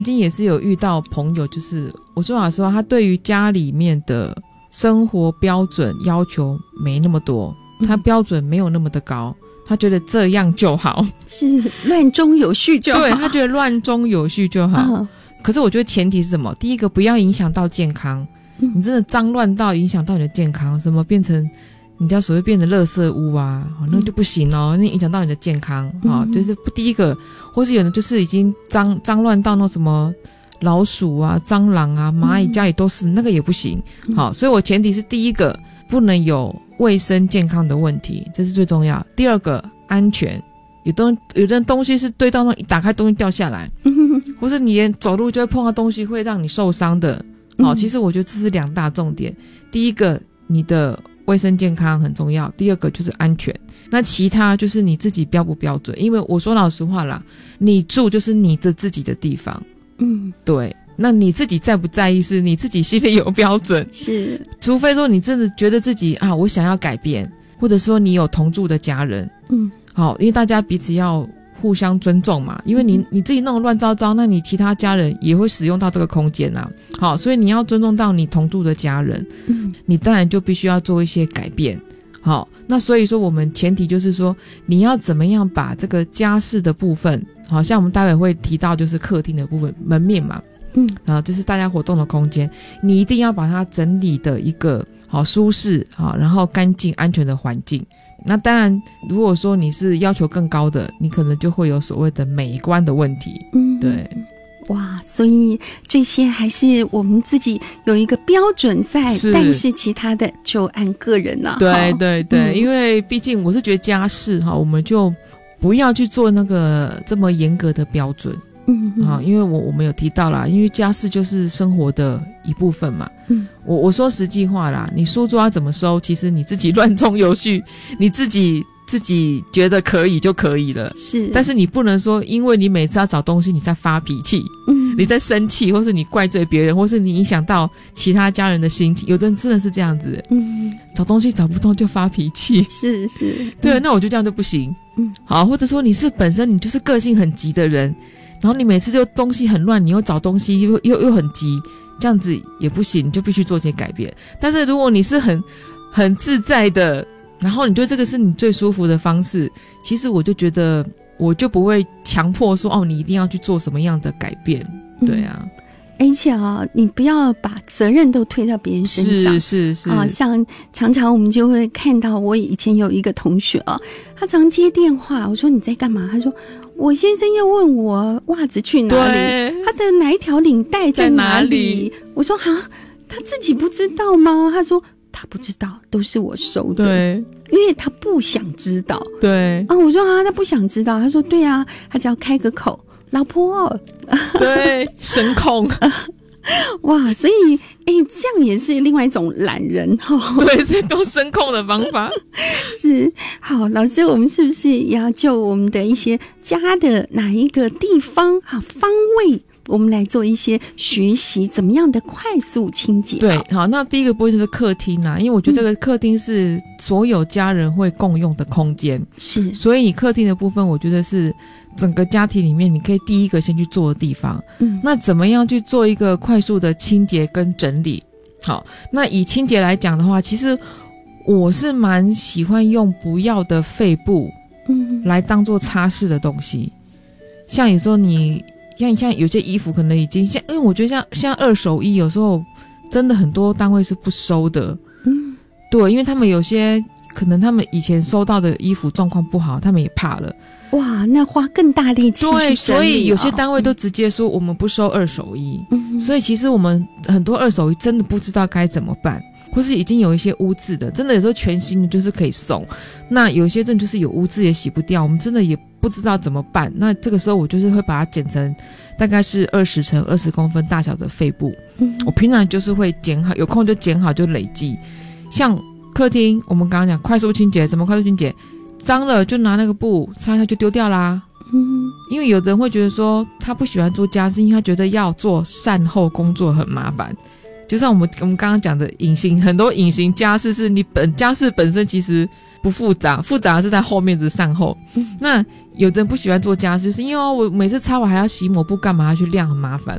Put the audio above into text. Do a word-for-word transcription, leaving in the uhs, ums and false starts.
今也是有遇到朋友，就是我说老实话，他对于家里面的生活标准要求没那么多，他标准没有那么的高，他觉得这样就好， 是乱中有序就好， 对，他觉得乱中有序就好、哦、可是我觉得前提是什么？第一个不要影响到健康、嗯、你真的脏乱到影响到你的健康，什么变成你家所谓变成垃圾屋啊、哦、那就不行哦，那影响到你的健康啊、嗯哦，就是第一个，或是有人就是已经脏脏乱到那什么老鼠啊、蟑螂啊、蚂蚁家里都是、嗯、那个也不行。好、哦，所以我前提是第一个不能有卫生健康的问题，这是最重要。第二个安全，有东有的东西是堆到那一打开东西掉下来，嗯、或是你连走路就会碰到东西会让你受伤的。好、哦，其实我觉得这是两大重点。第一个，你的卫生健康很重要，第二个就是安全，那其他就是你自己标不标准。因为我说老实话啦，你住就是你的自己的地方，嗯，对，那你自己在不在意是你自己心里有标准，是，除非说你真的觉得自己啊我想要改变，或者说你有同住的家人，嗯，好，因为大家彼此要互相尊重嘛，因为你你自己弄得乱糟糟，那你其他家人也会使用到这个空间啊。好，所以你要尊重到你同住的家人，嗯，你当然就必须要做一些改变。好，那所以说我们前提就是说你要怎么样把这个家事的部分，好像我们待会会提到就是客厅的部分，门面嘛，嗯，啊，这是大家活动的空间，你一定要把它整理的一个好舒适，好，然后干净安全的环境。那当然如果说你是要求更高的，你可能就会有所谓的美观的问题。嗯，对， 哇，所以这些还是我们自己有一个标准在，是，但是其他的就按个人了。 对对对、嗯、因为毕竟我是觉得家事哈，我们就不要去做那个这么严格的标准。嗯，好，因为我我们有提到啦，因为家事就是生活的一部分嘛。嗯，我我说实际话啦，你书桌要怎么收，其实你自己乱中有序，你自己自己觉得可以就可以了。是，但是你不能说，因为你每次要找东西，你在发脾气，嗯，你在生气，或是你怪罪别人，或是你影响到其他家人的心情，有的人真的是这样子。嗯，找东西找不到就发脾气。是是，对、嗯，那我觉得这样就不行。嗯，好，或者说你是本身你就是个性很急的人。然后你每次就东西很乱，你又找东西又又又很急，这样子也不行，你就必须做些改变。但是如果你是很很自在的，然后你觉得这个是你最舒服的方式，其实我就觉得我就不会强迫说哦，你一定要去做什么样的改变。对啊。 而且啊，你不要把责任都推到别人身上。是是是啊，像常常我们就会看到，我以前有一个同学啊，他常接电话，我说你在干嘛？他说我先生要问我袜子去哪里，他的哪一条领带在哪里？哪里我说哈，他自己不知道吗？他说他不知道，都是我收的。对，因为他不想知道。对啊，我说啊，他不想知道。他说对啊，他只要开个口。老婆， 对，声控， 哇，所以，哎、欸，这样也是另外一种懒人哈、哦。 对，是用声控的方法。 是，好，老师，我们是不是也要就我们的一些家的哪一个地方好方位，我们来做一些学习，怎么样的快速清洁？ 对，好，那第一个部分就是客厅啊，因为我觉得这个客厅是所有家人会共用的空间，是，所以客厅的部分，我觉得是整个家庭里面你可以第一个先去做的地方。嗯，那怎么样去做一个快速的清洁跟整理？好，那以清洁来讲的话，其实我是蛮喜欢用不要的废布，嗯，来当做擦拭的东西。像有时候你像像有些衣服可能已经像，因为我觉得像像二手衣有时候真的很多单位是不收的。嗯，对，因为他们有些可能他们以前收到的衣服状况不好，他们也怕了。 哇，那花更大力气去整理、哦、对， 所以有些单位都直接说我们不收二手衣、嗯、所以其实我们很多二手衣真的不知道该怎么办，或是已经有一些污渍的，真的有时候全新的就是可以送，那有些真的就是有污渍也洗不掉，我们真的也不知道怎么办。那这个时候我就是会把它剪成大概是二十乘二十公分大小的废布、嗯、我平常就是会剪好，有空就剪好就累积。像客厅我们刚刚讲快速清洁，怎么快速清洁？脏了就拿那个布擦一下就丢掉啦。嗯，因为有的人会觉得说他不喜欢做家事，因为他觉得要做善后工作很麻烦。就像我们我们刚刚讲的隐形，很多隐形家事是你本家事本身其实不复杂，复杂的是在后面的善后。嗯、那有的人不喜欢做家事，就是因为我每次擦完还要洗抹布，干嘛要去晾，很麻烦。